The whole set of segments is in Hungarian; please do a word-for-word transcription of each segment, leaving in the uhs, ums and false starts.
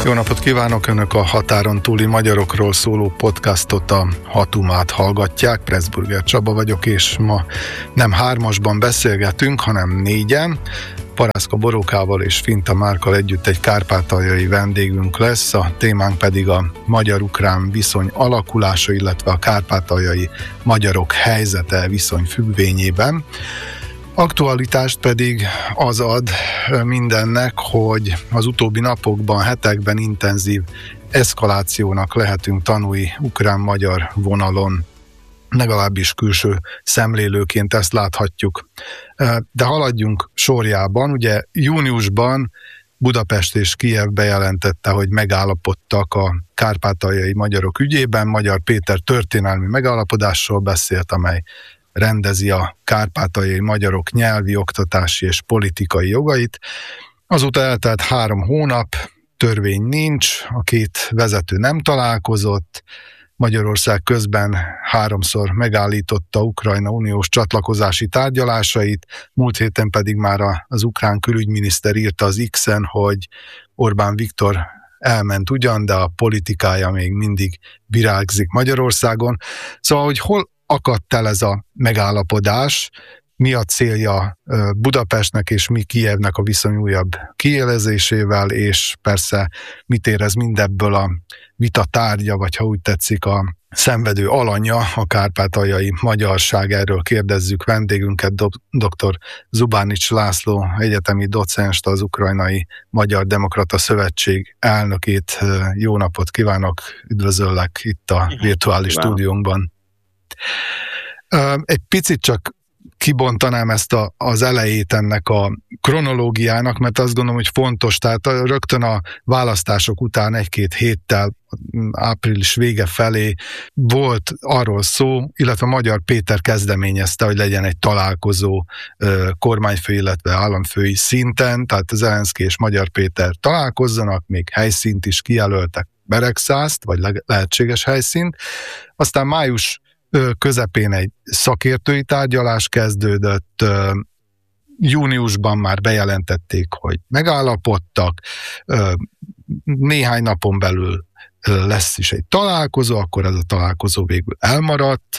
Jó napot kívánok! Önök a határon túli magyarokról szóló podcastot, a Hatumát hallgatják. Pressburger Csaba vagyok, és ma nem hármasban beszélgetünk, hanem négyen. Parászka Borókával és Finta Márkkal együtt egy kárpátaljai vendégünk lesz, a témánk pedig a magyar-ukrán viszony alakulása, illetve a kárpátaljai magyarok helyzete viszony függvényében. Aktualitást pedig az ad mindennek, hogy az utóbbi napokban, hetekben intenzív eszkalációnak lehetünk tanúi ukrán-magyar vonalon, legalábbis külső szemlélőként ezt láthatjuk. De haladjunk sorjában. Ugye júniusban Budapest és Kijev bejelentette, hogy megállapodtak a kárpátaljai magyarok ügyében. Magyar Péter történelmi megállapodásról beszélt, amely rendezi a kárpátaljai magyarok nyelvi, oktatási és politikai jogait. Azóta eltelt három hónap, törvény nincs, a két vezető nem találkozott, Magyarország közben háromszor megállította Ukrajna uniós csatlakozási tárgyalásait, múlt héten pedig már az ukrán külügyminiszter írta az X-en, hogy Orbán Viktor elment ugyan, de a politikája még mindig virágzik Magyarországon. Szóval, hogy hol akadt el ez a megállapodás, mi a célja Budapestnek és mi Kijevnek a viszony újabb kiélezésével, és persze mit érez mindebből a vita tárgya, vagy ha úgy tetszik, a szenvedő alanya, a kárpátaljai magyarság. Erről kérdezzük vendégünket, dr. Zubánics László, egyetemi docenst, az Ukrajnai Magyar Demokrata Szövetség elnökét. Jó napot kívánok, üdvözöllek itt a virtuális Kívánok. stúdiónkban. Egy picit csak kibontanám ezt a, az elejét ennek a kronológiának, mert azt gondolom, hogy fontos, tehát rögtön a választások után egy-két héttel, április vége felé volt arról szó, illetve Magyar Péter kezdeményezte, hogy legyen egy találkozó kormányfő, illetve államfői szinten, tehát Zelenszky és Magyar Péter találkozzanak, még helyszínt is kijelöltek, Beregszászt, vagy le- lehetséges helyszínt. Aztán május közepén egy szakértői tárgyalás kezdődött, júniusban már bejelentették, hogy megállapodtak, néhány napon belül lesz is egy találkozó, akkor ez a találkozó végül elmaradt.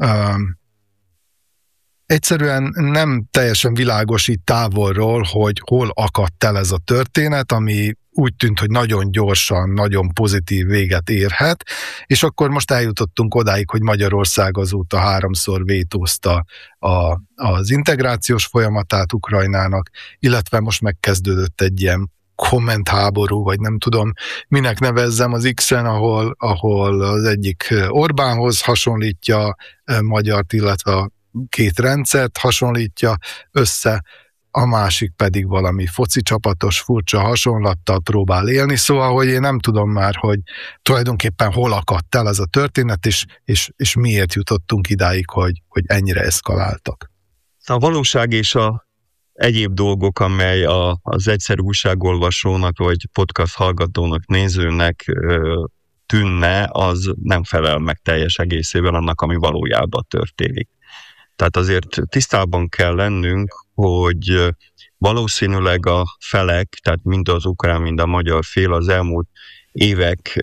Egyszerűen nem teljesen világos itt távolról, hogy hol akadt el ez a történet, ami úgy tűnt, hogy nagyon gyorsan, nagyon pozitív véget érhet, és akkor most eljutottunk odáig, hogy Magyarország azóta háromszor vétózta a, az integrációs folyamatát Ukrajnának, illetve most megkezdődött egy ilyen kommentháború, vagy nem tudom, minek nevezzem az X-en, ahol, ahol az egyik Orbánhoz hasonlítja magyart, illetve a két rendszert hasonlítja össze, a másik pedig valami foci csapatos furcsa hasonlattal próbál élni, szóval, hogy én nem tudom már, hogy tulajdonképpen hol akadt el ez a történet, és, és, és miért jutottunk idáig, hogy, hogy ennyire eszkaláltak. A valóság és a egyéb dolgok, amely a, az egyszerű újságolvasónak, vagy podcast hallgatónak, nézőnek ö, tűnne, az nem felel meg teljes egészében annak, ami valójában történik. Tehát azért tisztában kell lennünk, hogy valószínűleg a felek, tehát mind az ukrán, mind a magyar fél az elmúlt évek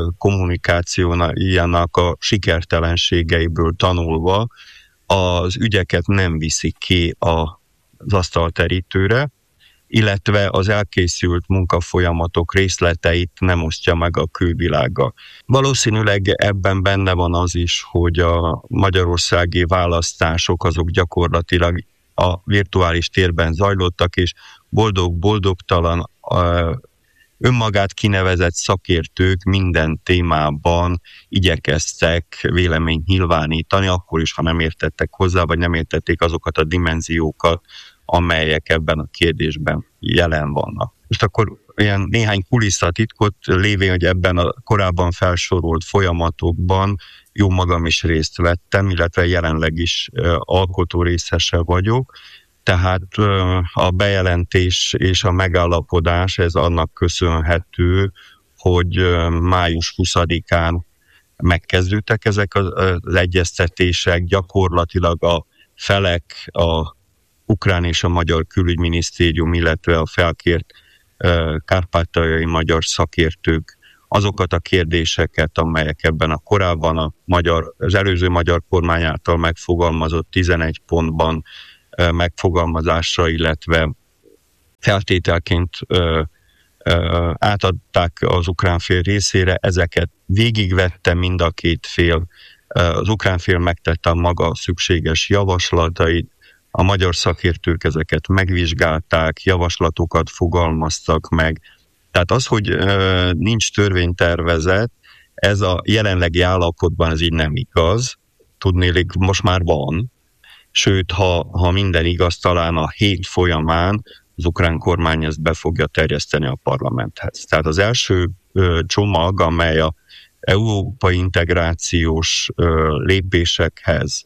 kommunikációjának a sikertelenségeiből tanulva az ügyeket nem viszik ki az asztalterítőre, illetve az elkészült munkafolyamatok részleteit nem osztja meg a külvilággal. Valószínűleg ebben benne van az is, hogy a magyarországi választások azok gyakorlatilag a virtuális térben zajlottak, és boldog-boldogtalan önmagát kinevezett szakértők minden témában igyekeztek véleményt nyilvánítani, akkor is, ha nem értettek hozzá, vagy nem értették azokat a dimenziókat, amelyek ebben a kérdésben jelen vannak. Most akkor ilyen néhány kulisszatitkot lévén, hogy ebben a korábban felsorolt folyamatokban jó magam is részt vettem, illetve jelenleg is alkotó részese vagyok. Tehát a bejelentés és a megállapodás, ez annak köszönhető, hogy május huszadikán megkezdődtek ezek az egyeztetések, gyakorlatilag a felek, a ukrán és a magyar külügyminisztérium, illetve a felkért kárpátaljai magyar szakértők azokat a kérdéseket, amelyek ebben a korábban a magyar, az előző magyar kormány által megfogalmazott tizenegy pontban megfogalmazásra, illetve feltételként ö, ö, átadták az ukrán fél részére, ezeket végigvette mind a két fél. Az ukrán fél megtette a maga szükséges javaslatait, a magyar szakértők ezeket megvizsgálták, javaslatokat fogalmaztak meg. Tehát az, hogy ö, nincs törvénytervezet, ez a jelenlegi állapotban ez így nem igaz. Tudnélik, most már van. Sőt, ha, ha minden igaz, talán a hét folyamán az ukrán kormány ezt be fogja terjeszteni a parlamenthez. Tehát az első ö, csomag, amely a európai integrációs ö, lépésekhez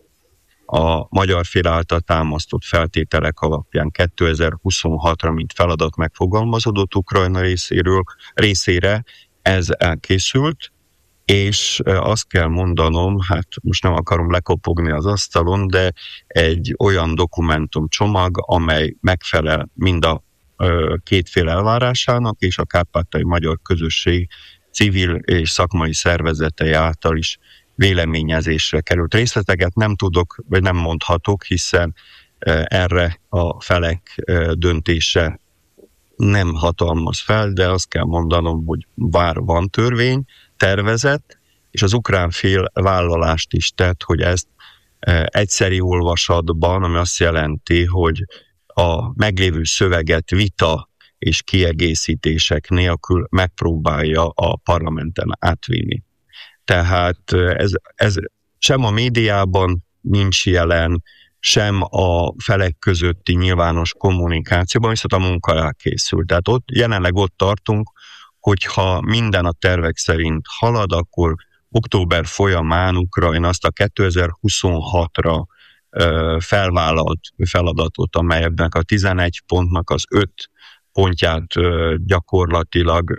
a magyar fél által támasztott feltételek alapján kétezer-huszonhatra, mint feladat megfogalmazódott Ukrajna részéről, részére, ez elkészült, és azt kell mondanom, hát most nem akarom lekopogni az asztalon, de egy olyan dokumentumcsomag, amely megfelel mind a ö, két fél elvárásának, és a kárpátaljai magyar közösség civil és szakmai szervezetei által is véleményezésre került. Részleteket nem tudok, vagy nem mondhatok, hiszen erre a felek döntése nem hatalmaz fel, de azt kell mondanom, hogy bár van törvény, tervezet, és az ukrán fél vállalást is tett, hogy ezt egyszeri olvasatban, ami azt jelenti, hogy a meglévő szöveget vita és kiegészítések nélkül megpróbálja a parlamenten átvinni. Tehát ez, ez sem a médiában nincs jelen, sem a felek közötti nyilvános kommunikációban, viszont a munka elkészült. Tehát ott, jelenleg ott tartunk, hogyha minden a tervek szerint halad, akkor október folyamán Ukrajna azt a kétezer-huszonhatra ö, felvállalt feladatot, amelynek a tizenegy pontnak az öt pontját ö, gyakorlatilag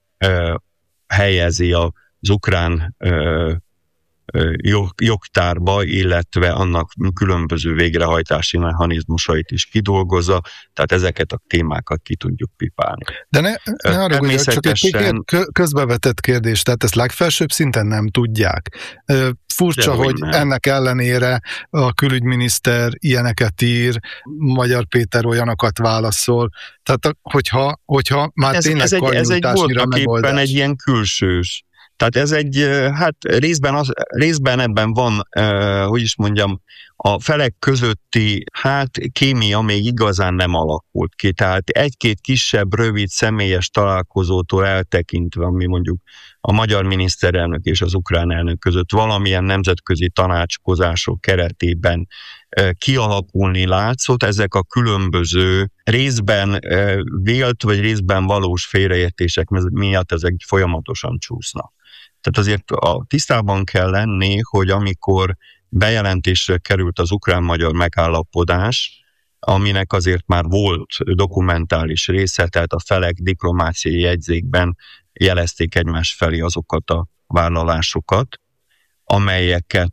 behelyezi a az ukrán ö, ö, jog, jogtárba, illetve annak különböző végrehajtási mechanizmusait is kidolgozza, tehát ezeket a témákat ki tudjuk pipálni. De ne, ne arra gondolj, csak egy közbevetett kérdés, tehát ezt legfelsőbb szinten nem tudják. Furcsa, hogy nem. Ennek ellenére a külügyminiszter ilyeneket ír, Magyar Péter olyanokat válaszol, tehát hogyha, hogyha már ez, tényleg ez egy, ez egy voltak éppen egy ilyen külsős. Tehát ez egy, hát részben, az, részben ebben van, eh, hogy is mondjam, a felek közötti, hát kémia még igazán nem alakult ki. Tehát egy-két kisebb, rövid, személyes találkozótól eltekintve, ami mondjuk a magyar miniszterelnök és az ukrán elnök között valamilyen nemzetközi tanácskozások keretében eh, kialakulni látszott, ezek a különböző részben eh, vélt vagy részben valós félreértések miatt ezek folyamatosan csúsznak. Tehát azért a tisztában kell lenni, hogy amikor bejelentésre került az ukrán-magyar megállapodás, aminek azért már volt dokumentális része, tehát a felek diplomáciai jegyzékben jelezték egymás felé azokat a vállalásokat, amelyeket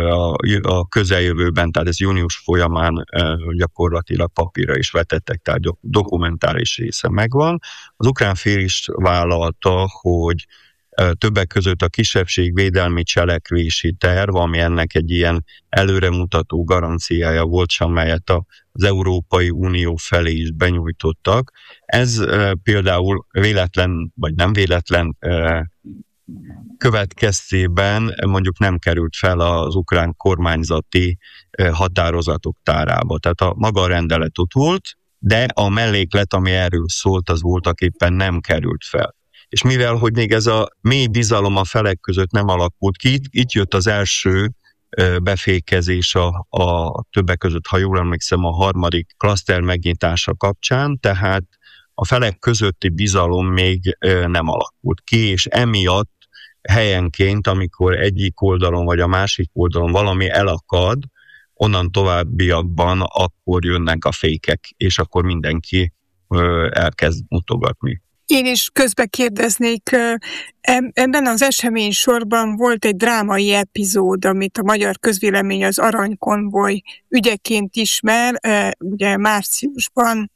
a közeljövőben, tehát ez június folyamán gyakorlatilag papírra is vetettek, tehát dokumentális része megvan. Az ukrán fél is vállalta, hogy többek között a kisebbségvédelmi cselekvési terv, ami ennek egy ilyen előremutató garanciája volt, amelyet az Európai Unió felé is benyújtottak. Ez például véletlen, vagy nem véletlen következtében mondjuk nem került fel az ukrán kormányzati határozatok tárába. Tehát a maga a rendelet ott volt, de a melléklet, ami erről szólt, az voltak éppen nem került fel. És mivel, hogy még ez a mély bizalom a felek között nem alakult ki, itt jött az első befékezés a, a többek között, ha jól emlékszem, a harmadik klaszter megnyitása kapcsán, tehát a felek közötti bizalom még nem alakult ki, és emiatt helyenként, amikor egyik oldalon vagy a másik oldalon valami elakad, onnan továbbiakban akkor jönnek a fékek, és akkor mindenki elkezd mutogatni. Én is közbe kérdeznék, ebben az esemény sorban volt egy drámai epizód, amit a magyar közvélemény az aranykonvoj ügyeként ismer, ugye márciusban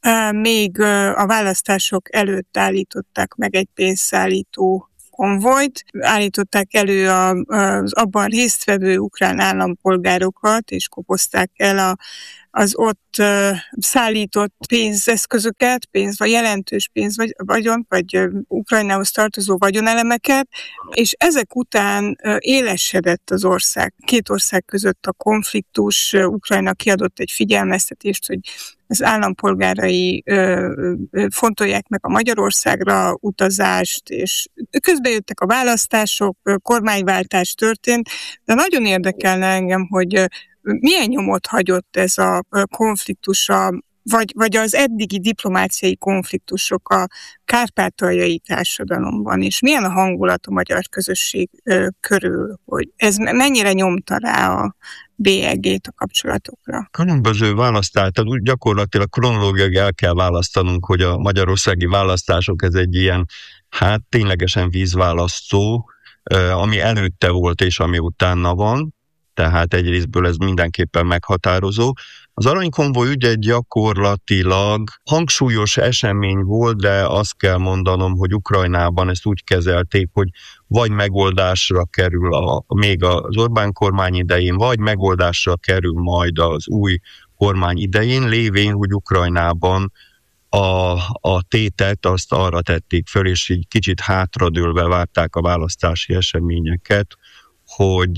még a választások előtt állították meg egy pénzszállító konvojt, állították elő az abban résztvevő ukrán állampolgárokat, és kopozták el a, az ott szállított pénzeszközöket, pénz, vagy jelentős pénz, vagy vagyon, vagy Ukrajnához tartozó vagyonelemeket, és ezek után élesedett az ország, két ország között a konfliktus. Ukrajna kiadott egy figyelmeztetést, hogy az állampolgárai ö, ö, fontolják meg a Magyarországra utazást, és közben jöttek a választások, kormányváltás történt, de nagyon érdekelne engem, hogy milyen nyomot hagyott ez a konfliktus, a, vagy, vagy az eddigi diplomáciai konfliktusok a kárpátaljai társadalomban, és milyen a hangulat a magyar közösség ö, körül, hogy ez mennyire nyomta rá a bé e gét a kapcsolatokra. Különböző választás, tehát gyakorlatilag kronológiailag el kell választanunk, hogy a magyarországi választások ez egy ilyen, hát ténylegesen vízválasztó, ami előtte volt és ami utána van, tehát egyrésztből ez mindenképpen meghatározó. Az aranykonvoj ügye gyakorlatilag hangsúlyos esemény volt, de azt kell mondanom, hogy Ukrajnában ezt úgy kezelték, hogy vagy megoldásra kerül a, még az Orbán kormány idején, vagy megoldásra kerül majd az új kormány idején, lévén, hogy Ukrajnában a, a tétet azt arra tették föl, és így kicsit hátradőlve várták a választási eseményeket, hogy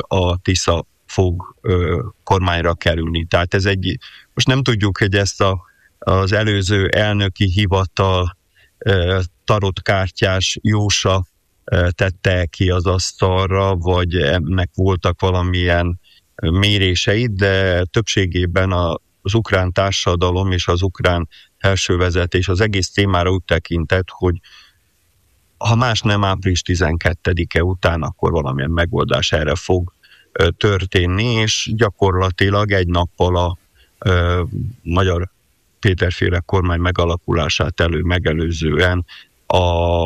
a Tisza fog ö, kormányra kerülni. Tehát ez egy, most nem tudjuk, hogy ezt a, az előző elnöki hivatal ö, tarotkártyás Jósa ö, tette ki az asztalra, vagy ennek voltak valamilyen méréseit, de többségében a, az ukrán társadalom és az ukrán felsővezetés az egész témára úgy tekintett, hogy ha más nem április tizenkettedike után, akkor valamilyen megoldás erre fog történni, és gyakorlatilag egy nappal a ö, magyar Péter-féle kormány megalakulását elő megelőzően a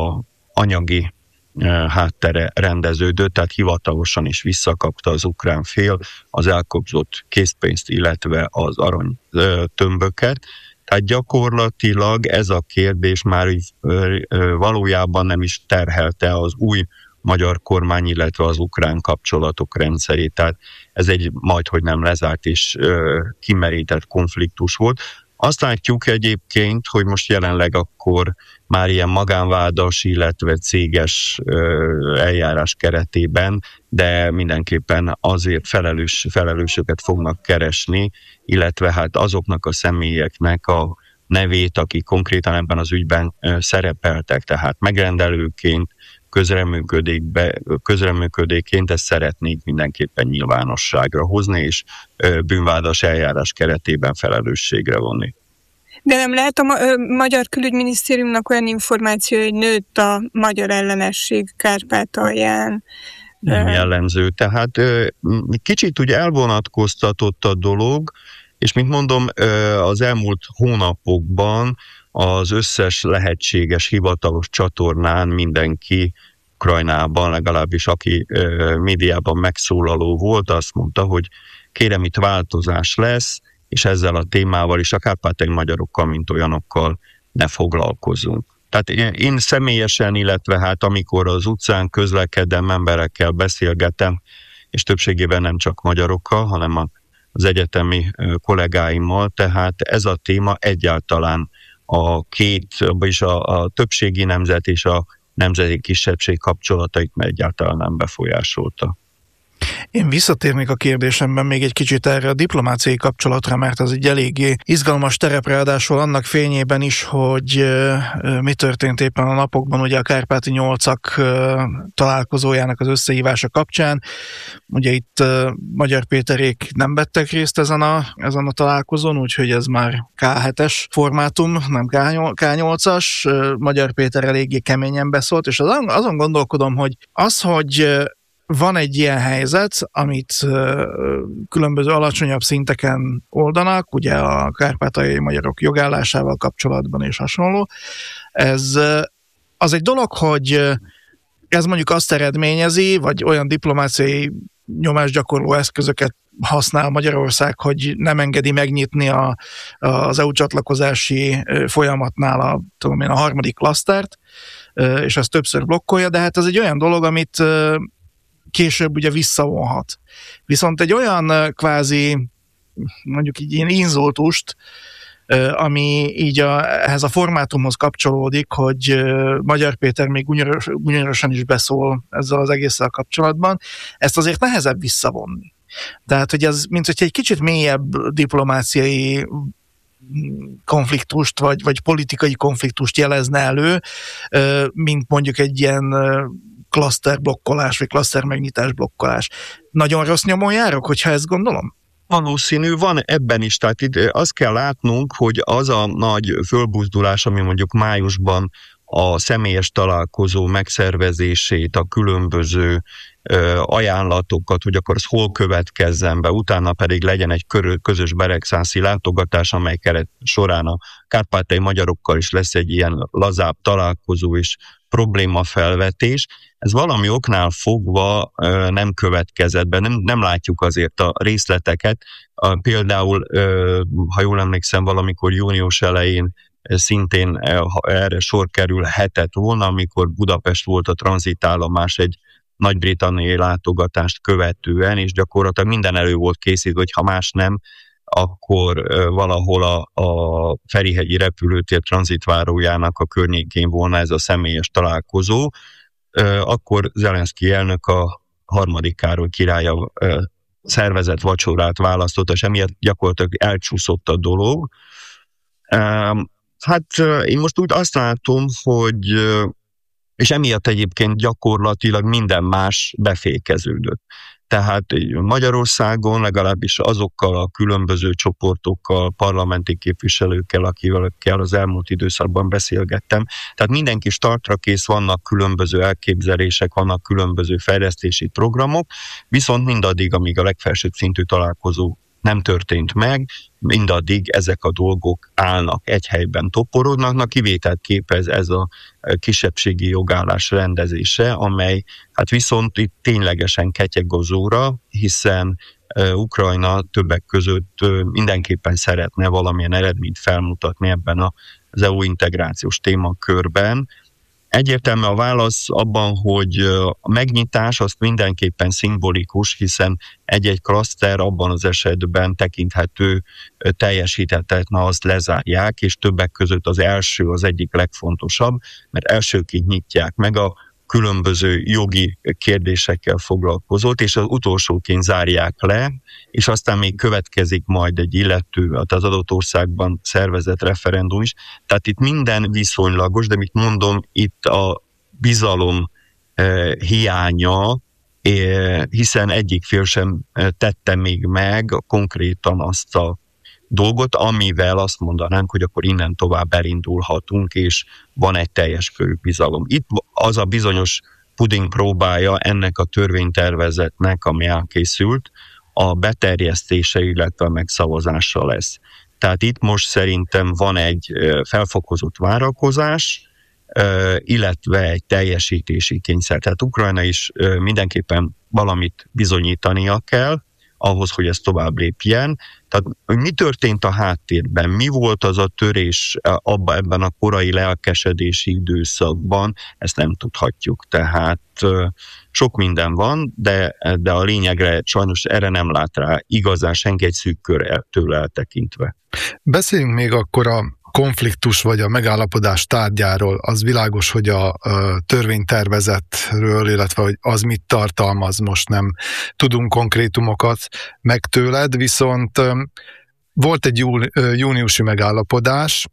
anyagi ö, háttere rendeződött, tehát hivatalosan is visszakapta az ukrán fél az elkobzott készpénzt, illetve az arany ö, tömböket. Tehát gyakorlatilag ez a kérdés már így, ö, ö, valójában nem is terhelte az új magyar kormány, illetve az ukrán kapcsolatok rendszerét. Tehát ez egy majdhogy nem lezárt és ö, kimerített konfliktus volt. Azt látjuk egyébként, hogy most jelenleg akkor már ilyen magánvádas, illetve céges ö, eljárás keretében, de mindenképpen azért felelős, felelősöket fognak keresni, illetve hát azoknak a személyeknek a nevét, akik konkrétan ebben az ügyben ö, szerepeltek, tehát megrendelőként, közreműködékbe, közreműködéként ezt szeretnék mindenképpen nyilvánosságra hozni, és bűnvádas eljárás keretében felelősségre vonni. De nem lehet a Magyar Külügyminisztériumnak olyan információ, hogy nőtt a magyar ellenesség Kárpátalján? Nem jellemző. Tehát kicsit úgy elvonatkoztatott a dolog, és mint mondom, az elmúlt hónapokban az összes lehetséges hivatalos csatornán mindenki Ukrajnában, legalábbis aki ö, médiában megszólaló volt, azt mondta, hogy kérem, itt változás lesz, és ezzel a témával is a kárpátaljai magyarokkal, mint olyanokkal ne foglalkozunk. Tehát én, én személyesen, illetve hát amikor az utcán közlekedem, emberekkel beszélgetem, és többségében nem csak magyarokkal, hanem az egyetemi kollégáimmal, tehát ez a téma egyáltalán a két, vagyis a, a többségi nemzet és a nemzeti kisebbség kapcsolatait egyáltalán nem befolyásolta. Én visszatérnék a kérdésemben még egy kicsit erre a diplomáciai kapcsolatra, mert az egy eléggé izgalmas terep, ráadásul annak fényében is, hogy mi történt éppen a napokban, ugye a Kárpáti Nyolcak találkozójának az összehívása kapcsán. Ugye itt Magyar Péterék nem vettek részt ezen a, ezen a találkozón, úgyhogy ez már ká hetes formátum, nem ká nyolcas. Magyar Péter eléggé keményen beszólt, és azon, azon gondolkodom, hogy az, hogy van egy ilyen helyzet, amit különböző alacsonyabb szinteken oldanak, ugye a kárpátaljai magyarok jogállásával kapcsolatban és hasonló. Ez az egy dolog, hogy ez mondjuk azt eredményezi, vagy olyan diplomáciai nyomásgyakorló eszközöket használ Magyarország, hogy nem engedi megnyitni a, az é u csatlakozási folyamatnál a, tudom én, a harmadik klasztert, és ezt többször blokkolja, de hát ez egy olyan dolog, amit később ugye visszavonhat. Viszont egy olyan kvázi, mondjuk így ilyen inzultust, ami így a, ehhez a formátumhoz kapcsolódik, hogy Magyar Péter még unyoros, unyorosan is beszól ezzel az egésszel kapcsolatban, ezt azért nehezebb visszavonni. Tehát, hogy ez, mint hogy egy kicsit mélyebb diplomáciai konfliktust, vagy, vagy politikai konfliktust jelezne elő, mint mondjuk egy ilyen klaszterblokkolás, vagy klasztermegnyitás blokkolás. Nagyon rossz nyomon járok, hogyha ezt gondolom? Valószínű, van ebben is, tehát itt azt kell látnunk, hogy az a nagy fölbuzdulás, ami mondjuk májusban a személyes találkozó megszervezését, a különböző ö, ajánlatokat, hogy akkor az hol következzen be, utána pedig legyen egy körö, közös beregszászi látogatás, amely keret során a kárpátaljai magyarokkal is lesz egy ilyen lazább találkozó és problémafelvetés. Ez valami oknál fogva ö, nem következett be, nem, nem látjuk azért a részleteket. A, például, ö, ha jól emlékszem, valamikor június elején szintén erre sor kerülhetett volna, amikor Budapest volt a tranzitállomás egy nagy-britanniai látogatást követően, és gyakorlatilag minden elő volt készítve, hogy ha más nem, akkor valahol a, a Ferihegyi repülőtér tranzitvárójának a környékén volna ez a személyes találkozó. Akkor Zelenszky elnök a harmadik Károly királlyal szervezett vacsorát választott, és emiatt gyakorlatilag elcsúszott a dolog. Hát én most úgy azt látom, hogy, és emiatt egyébként gyakorlatilag minden más befékeződött. Tehát Magyarországon legalábbis azokkal a különböző csoportokkal, parlamenti képviselőkkel, akivel az elmúlt időszakban beszélgettem, tehát mindenki startra kész, vannak különböző elképzelések, vannak különböző fejlesztési programok, viszont mindaddig, amíg a legfelsőbb szintű találkozó nem történt meg, mindaddig ezek a dolgok állnak, egy helyben toporodnak, kivételt képez ez a kisebbségi jogállás rendezése, amely hát viszont itt ténylegesen ketyeg az óra, hiszen uh, Ukrajna többek között uh, mindenképpen szeretne valamilyen eredményt felmutatni ebben az é u integrációs témakörben. Egyértelmű a válasz abban, hogy a megnyitás azt mindenképpen szimbolikus, hiszen egy-egy klaszter abban az esetben tekinthető teljesítettet, na azt lezárják, és többek között az első az egyik legfontosabb, mert elsőként nyitják meg a különböző jogi kérdésekkel foglalkozott, és az utolsóként zárják le, és aztán még következik majd egy illető, az adott országban szervezett referendum is. Tehát itt minden viszonylagos, de mit mondom, itt a bizalom eh, hiánya, eh, hiszen egyik fél sem tette még meg konkrétan azt a dolgot, amivel azt mondanánk, hogy akkor innen tovább elindulhatunk, és van egy teljes körű bizalom. Itt az a bizonyos puding próbája ennek a törvénytervezetnek, ami elkészült, a beterjesztése, illetve a megszavazása lesz. Tehát itt most szerintem van egy felfokozott várakozás, illetve egy teljesítési kényszer. Tehát Ukrajna is mindenképpen valamit bizonyítania kell, ahhoz, hogy ez tovább lépjen. Tehát, hogy mi történt a háttérben, mi volt az a törés abban, ebben a korai lelkesedési időszakban, ezt nem tudhatjuk. Tehát sok minden van, de, de a lényegre sajnos erre nem lát rá igazán senki egy szűk körtől eltekintve. Beszéljünk még akkor a konfliktus vagy a megállapodás tárgyáról. Az világos, hogy a, a törvénytervezetről, illetve hogy az mit tartalmaz, most nem tudunk konkrétumokat meg tőled, viszont volt egy júli, júniusi megállapodás,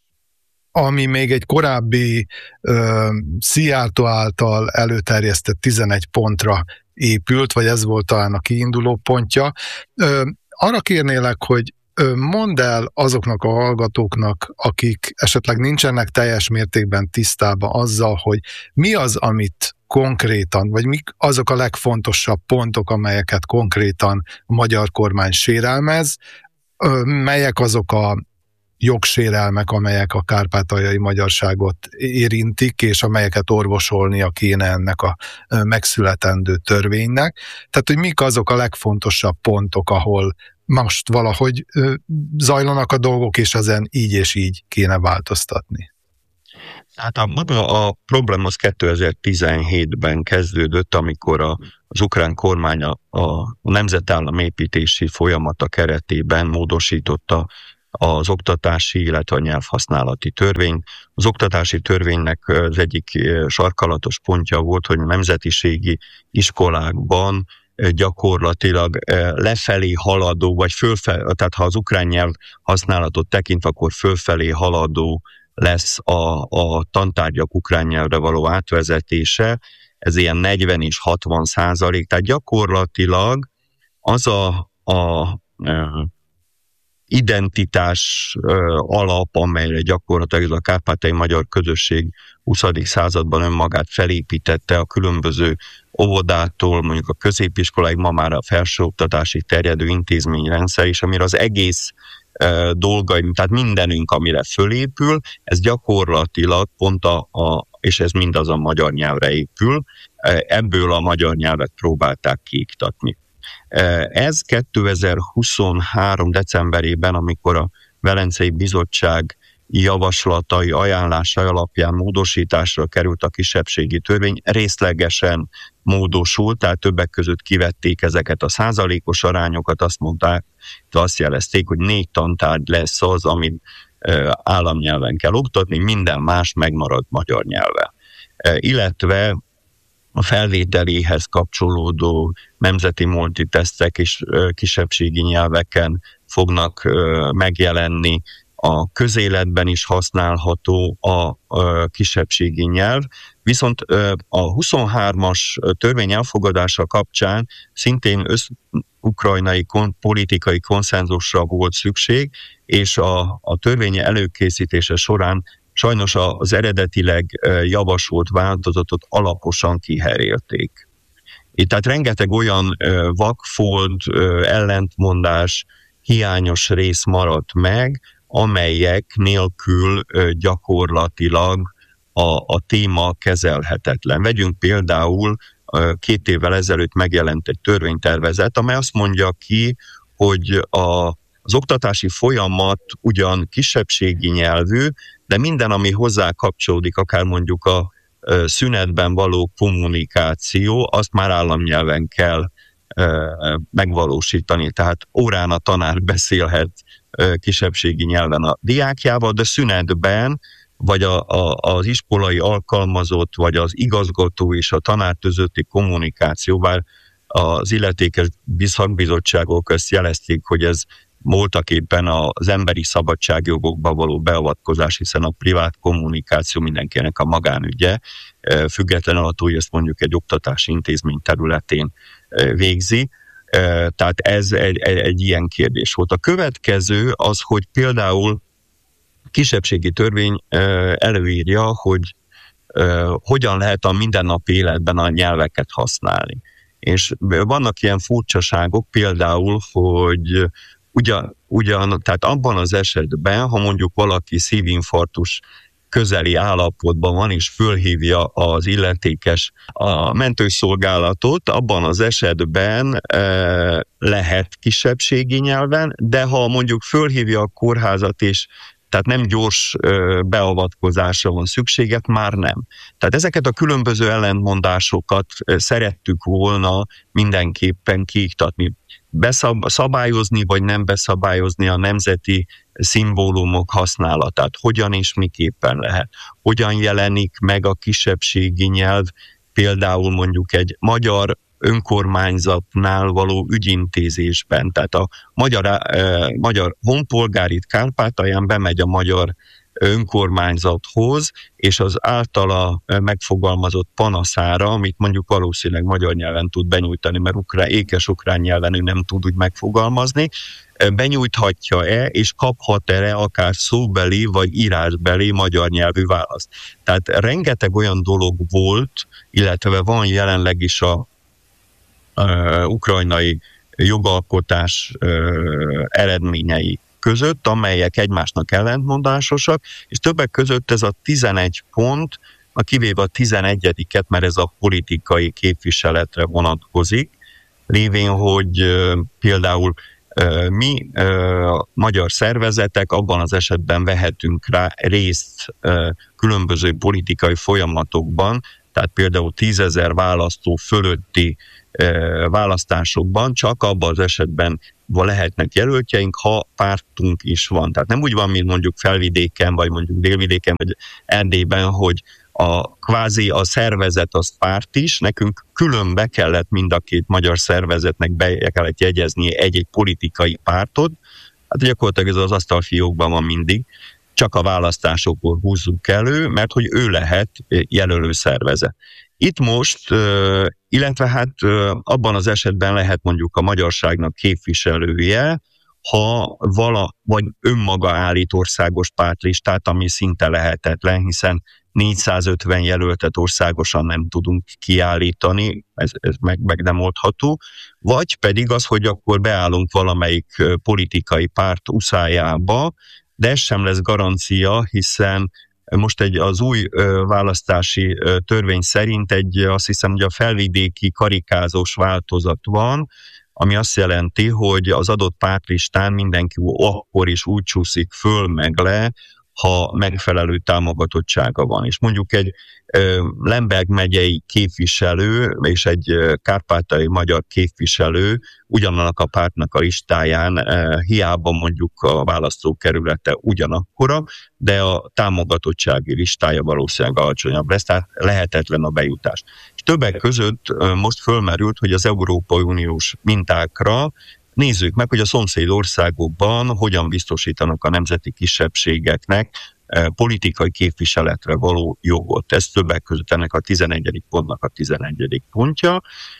ami még egy korábbi uh, Szijjártó által előterjesztett tizenegy pontra épült, vagy ez volt talán a kiinduló pontja. Uh, arra kérnélek, hogy mondd el azoknak a hallgatóknak, akik esetleg nincsenek teljes mértékben tisztában azzal, hogy mi az, amit konkrétan, vagy mik azok a legfontosabb pontok, amelyeket konkrétan a magyar kormány sérelmez, melyek azok a jogsérelmek, amelyek a kárpátaljai magyarságot érintik, és amelyeket orvosolnia kéne ennek a megszületendő törvénynek. Tehát, hogy mik azok a legfontosabb pontok, ahol most valahogy zajlanak a dolgok, és ezen így és így kéne változtatni. Hát a, maga a probléma az kétezer-tizenhétben kezdődött, amikor a, az ukrán kormány a, a nemzetállam építési folyamata keretében módosította az oktatási, illetve a nyelvhasználati törvény. Az oktatási törvénynek az egyik sarkalatos pontja volt, hogy a nemzetiségi iskolákban gyakorlatilag lefelé haladó, vagy fölfelé, tehát ha az ukrán nyelv használatot tekint, akkor fölfelé haladó lesz a, a tantárgyak ukrán nyelvre való átvezetése. Ez ilyen negyven és hatvan százalék, tehát gyakorlatilag az a, a, a identitás alap, amelyre gyakorlatilag a kárpátaljai magyar közösség huszadik században önmagát felépítette a különböző óvodától, mondjuk a középiskoláig, ma már a felsőoktatási terjedő intézményrendszer, és amire az egész dolgaim, tehát mindenünk, amire fölépül, ez gyakorlatilag pont a, a és ez mindaz a magyar nyelvre épül, ebből a magyar nyelvet próbálták kiiktatni. Ez kétezer-huszonhárom decemberében, amikor a Velencei Bizottság javaslatai, ajánlásai alapján módosításra került a kisebbségi törvény, részlegesen módosult, tehát többek között kivették ezeket a százalékos arányokat, azt mondták, azt jelezték, hogy négy tantárgy lesz az, amit államnyelven kell oktatni, minden más megmarad magyar nyelven. Illetve a felvételéhez kapcsolódó nemzeti multitesztek és kisebbségi nyelveken fognak megjelenni, a közéletben is használható a kisebbségi nyelv, viszont a huszonhármas törvény elfogadása kapcsán szintén össz-ukrajnai kon- politikai konszenzusra volt szükség, és a, a törvény előkészítése során sajnos az eredetileg javasolt változatot alaposan kiherélték. Itt tehát rengeteg olyan vakfolt, ellentmondás, hiányos rész maradt meg, amelyek nélkül gyakorlatilag a, a téma kezelhetetlen. Vegyünk például két évvel ezelőtt megjelent egy törvénytervezet, amely azt mondja ki, hogy a, az oktatási folyamat ugyan kisebbségi nyelvű, de minden, ami hozzá kapcsolódik, akár mondjuk a szünetben való kommunikáció, azt már államnyelven kell megvalósítani. Tehát órán a tanár beszélhet kisebbségi nyelven a diákjával, de szünetben, vagy a, a, az iskolai alkalmazott, vagy az igazgató és a tanár közötti kommunikáció, bár az illetékes szakbizottságok ezt jelezték, hogy ez voltak éppen az emberi szabadságjogokba való beavatkozás, hiszen a privát kommunikáció mindenkinek a magánügye, függetlenül attól, hogy ezt mondjuk egy oktatási intézmény területén végzi. Tehát ez egy, egy, egy ilyen kérdés volt. A következő az, hogy például kisebbségi törvény előírja, hogy hogyan lehet a mindennapi életben a nyelveket használni. És vannak ilyen furcsaságok, például, hogy ugyan, ugyan tehát abban az esetben, ha mondjuk valaki szívinfarktus közeli állapotban van, és fölhívja az illetékes a mentőszolgálatot, abban az esetben e, lehet kisebbségi nyelven, de ha mondjuk fölhívja a kórházat, és tehát nem gyors e, beavatkozásra van szüksége, már nem. Tehát ezeket a különböző ellentmondásokat szerettük volna mindenképpen kiiktatni. Beszab- szabályozni vagy nem beszabályozni a nemzeti szimbólumok használatát. Hogyan és miképpen lehet? Hogyan jelenik meg a kisebbségi nyelv például mondjuk egy magyar önkormányzatnál való ügyintézésben? Tehát a magyar, eh, magyar honpolgár itt Kárpátalján bemegy a magyar önkormányzathoz, és az általa megfogalmazott panaszára, amit mondjuk valószínűleg magyar nyelven tud benyújtani, mert ukrán, ékes ukrán nyelven ő nem tud úgy megfogalmazni, benyújthatja-e, és kaphat-e akár szóbeli vagy írásbeli magyar nyelvű választ. Tehát rengeteg olyan dolog volt, illetve van jelenleg is a, a ukrajnai jogalkotás a, eredményei között, amelyek egymásnak ellentmondásosak, és többek között ez a tizenegy pont, a kivéve a tizenegyediket, mert ez a politikai képviseletre vonatkozik, lévén, hogy uh, például uh, mi uh, magyar szervezetek abban az esetben vehetünk rá részt uh, különböző politikai folyamatokban, tehát például tízezer választó fölötti uh, választásokban csak abban az esetben lehetnek jelöltjeink, ha pártunk is van. Tehát nem úgy van, mint mondjuk Felvidéken, vagy mondjuk Délvidéken, vagy Erdélyben, hogy a kvázi a szervezet az párt is, nekünk külön be kellett mind a két magyar szervezetnek be kellett jegyezni egy-egy politikai pártot, hát gyakorlatilag ez az asztalfiókban van mindig, csak a választásokból húzzuk elő, mert hogy ő lehet jelölő szervezet. Itt most, illetve hát abban az esetben lehet mondjuk a magyarságnak képviselője, ha vala, vagy önmaga állít országos pártlistát, ami szinte lehetetlen, hiszen négyszázötven jelöltet országosan nem tudunk kiállítani, ez, ez meg, meg nem oldható, vagy pedig az, hogy akkor beállunk valamelyik politikai párt uszájába, de ez sem lesz garancia, hiszen most egy, az új ö, választási ö, törvény szerint egy, azt hiszem, hogy a felvidéki karikázós változat van, ami azt jelenti, hogy az adott pártlistán mindenki akkor is úgy csúszik föl meg le, ha megfelelő támogatottsága van. És mondjuk egy ö, Lemberg megyei képviselő és egy ö, kárpátaljai magyar képviselő ugyanannak a pártnak a listáján ö, hiába mondjuk a választókerülete ugyanakkora, de a támogatottsági listája valószínűleg alacsonyabb lesz, tehát lehetetlen a bejutás. És többek között ö, most fölmerült, hogy az Európai Uniós mintákra nézzük meg, hogy a szomszéd országokban hogyan biztosítanak a nemzeti kisebbségeknek politikai képviseletre való jogot. Ez többek között ennek a tizenegyedik pontnak a tizenegyedik pontja.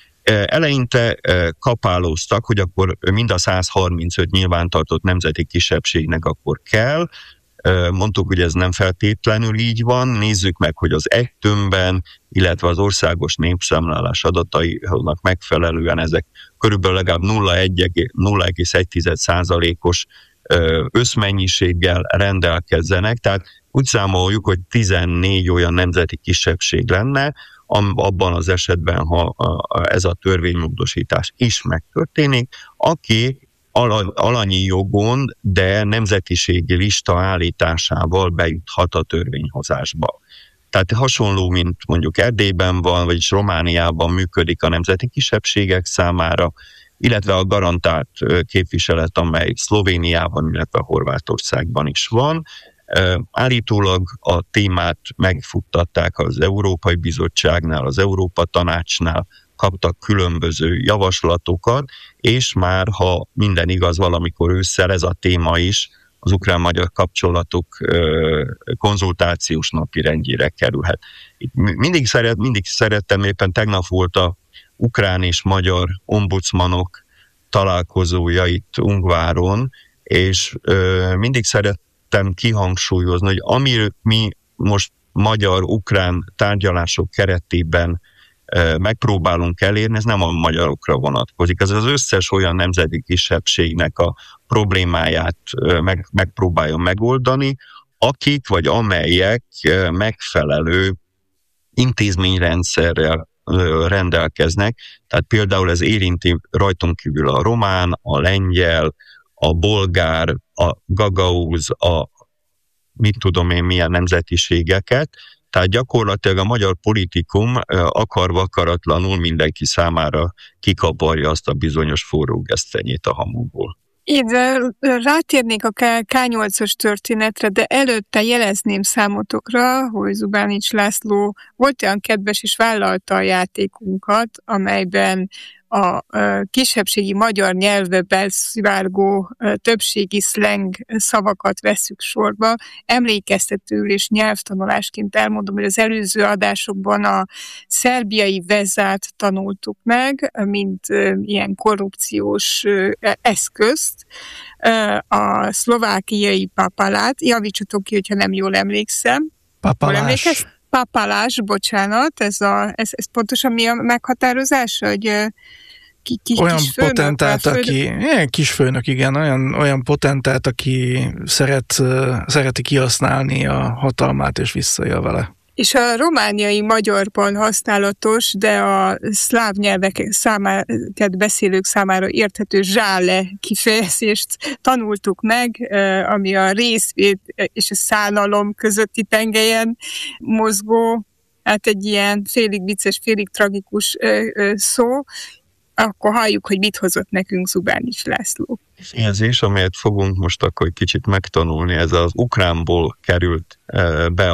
Eleinte kapálóztak, hogy akkor mind a száz harmincöt nyilvántartott nemzeti kisebbségnek akkor kell. Mondtuk, hogy ez nem feltétlenül így van. Nézzük meg, hogy az é té-ben, illetve az országos népszámlálás adatainak megfelelően ezek körülbelül legalább nulla egész egy százalékos összmennyiséggel rendelkezzenek, tehát úgy számoljuk, hogy tizennégy olyan nemzeti kisebbség lenne, abban az esetben, ha ez a törvénymódosítás is megtörténik, aki alanyi jogon, de nemzetiségi lista állításával bejuthat a törvényhozásba. Tehát hasonló, mint mondjuk Erdélyben van, vagyis Romániában működik a nemzeti kisebbségek számára, illetve a garantált képviselet, amely Szlovéniában, illetve Horvátországban is van. Állítólag a témát megfuttatták az Európai Bizottságnál, az Európa Tanácsnál, kaptak különböző javaslatokat, és már, ha minden igaz, valamikor ősszel ez a téma is az ukrán-magyar kapcsolatok konzultációs napirendjére kerülhet. Itt mindig, szeret, mindig szerettem, éppen tegnap volt a ukrán és magyar ombudsmanok találkozója itt Ungváron, és ö, mindig szerettem kihangsúlyozni, hogy amiről mi most magyar-ukrán tárgyalások keretében ö, megpróbálunk elérni, ez nem a magyarokra vonatkozik. Ez az összes olyan nemzeti kisebbségnek a problémáját ö, meg, megpróbáljon megoldani, akik vagy amelyek ö, megfelelő intézményrendszerrel rendelkeznek, tehát például ez érinti rajtunk kívül a román, a lengyel, a bolgár, a gagauz, a mit tudom én milyen nemzetiségeket, tehát gyakorlatilag a magyar politikum akarva akaratlanul mindenki számára kikaparja azt a bizonyos forró gesztenyét a hamuból. Én rátérnék a ká nyolcas történetre, de előtte jelezném számotokra, hogy Zubánics László volt olyan kedves és vállalta a játékunkat, amelyben a kisebbségi magyar nyelvbe beszivárgó többségi szleng szavakat vesszük sorba. Emlékeztetőül és nyelvtanulásként elmondom, hogy az előző adásokban a szerbiai vezát tanultuk meg, mint ilyen korrupciós eszközt, a szlovákiai papalát, javítsatok ki, hogyha nem jól emlékszem. Papalás. Papalás, bocsánat, ez, a, ez, ez pontosan mi a meghatározás, hogy ki, ki, olyan kisfőnök, potentát, aki, ilyen kisfőnök, igen, olyan, olyan potentát, aki szeret, szereti kihasználni a hatalmát és visszaél vele. És a romániai magyarban használatos, de a szláv nyelvek számára, beszélők számára érthető zsále kifejezést tanultuk meg, ami a részvét és a szánalom közötti tengelyen mozgó, hát egy ilyen félig vicces, félig tragikus szó, akkor halljuk, hogy mit hozott nekünk Zubánics László. Érzés, amelyet fogunk most akkor kicsit megtanulni, ez az ukránból került be